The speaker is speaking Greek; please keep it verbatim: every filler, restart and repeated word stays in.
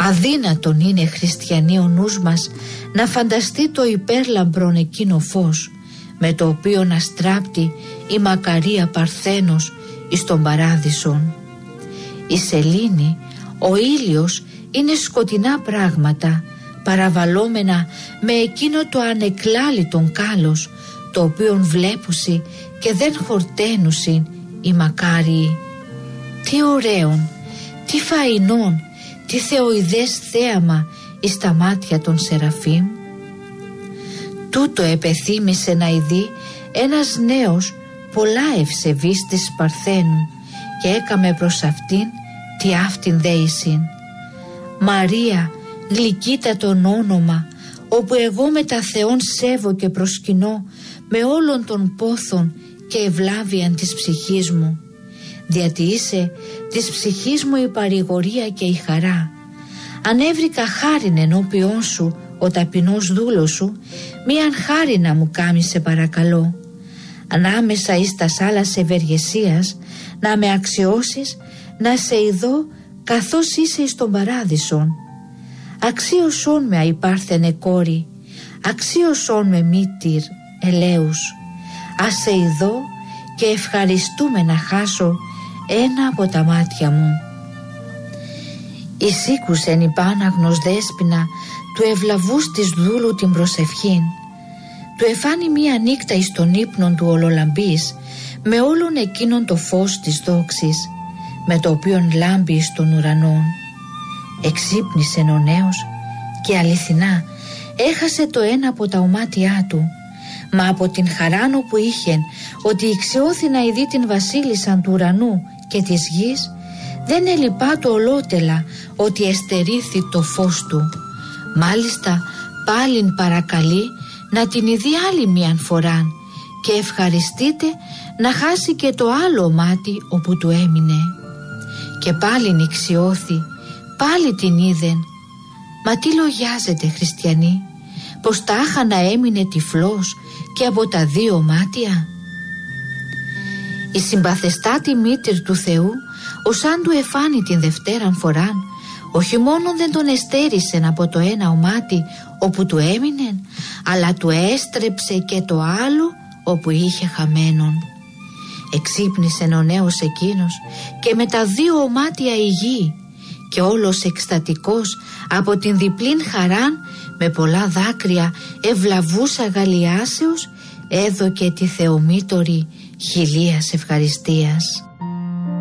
Αδύνατον είναι, χριστιανοί, ο νους μας να φανταστεί το υπέρλαμπρον εκείνο φως με το οποίο να στράπτει η μακαρία Παρθένος εις τον παράδεισον. Η σελήνη, ο ήλιος είναι σκοτεινά πράγματα παραβαλόμενα με εκείνο το ανεκλάλητον κάλος το οποίον βλέπουσι και δεν χορταίνουσιν οι μακάριοι. Τι ωραίον, τι φαϊνόν, τι θεοειδές θέαμα εις τα μάτια των Σεραφείμ. Τούτο επεθύμησε να ειδεί ένας νέος πολλά ευσεβής της Παρθένου και έκαμε προς αυτήν τι αυτήν δέησιν. Μαρία, γλυκύτατον όνομα, όπου εγώ με τα Θεόν σέβω και προσκυνώ με όλων των πόθων και ευλάβιαν της ψυχής μου, διότι είσαι της ψυχής μου η παρηγορία και η χαρά. Ανέβρικα χάριν ενώπιόν σου ο ταπεινός δούλος σου, μίαν χάρη να μου κάμει σε παρακαλώ. Ανάμεσα εις τας άλλας ευεργεσίας να με αξιώσεις, να σε ειδώ καθώς είσαι εις τον παράδεισον. Αξίωσόν με αϊπάρθενε κόρη, αξίωσόν με μήτηρ ελέους. Ας σε ειδώ και ευχαριστούμε να χάσω ένα από τα μάτια μου. Εισήκουσεν η Πάναγνος Δέσποινα του ευλαβούς της δούλου την προσευχήν. Του εφάνει μία νύχτα εις τον ύπνον του ολολαμπής με όλον εκείνον το φως της δόξης με το οποίον λάμπει εις τον ουρανόν. Εξύπνησεν ο νέος και αληθινά έχασε το ένα από τα ομάτια του, μα από την χαράνο που είχεν ότι ηξιώθη να ειδεί την βασίλισσαν του ουρανού και της γης, δεν ελυπά το ολότελα ότι εστερήθη το φως του. Μάλιστα πάλιν παρακαλεί να την ειδεί άλλη μίαν φοράν και ευχαριστείτε να χάσει και το άλλο μάτι όπου του έμεινε. Και πάλιν ηξιώθη, πάλι την είδεν. Μα τι λογιάζετε, χριστιανοί, πως τάχα να έμεινε τυφλός και από τα δύο μάτια? Η συμπαθεστάτη μήτηρ του Θεού, ως αν του εφάνει την δευτέραν φοράν, όχι μόνο δεν τον εστέρισεν από το ένα ομάτι όπου του έμεινε, αλλά του έστρεψε και το άλλο όπου είχε χαμένον. Εξύπνησεν ο νέος εκείνος και με τα δύο ομάτια υγιή και όλος εκστατικός από την διπλήν χαράν με πολλά δάκρυα ευλαβούς αγαλιάσεως έδωκε τη θεομήτωρη χιλίας ευχαριστίας.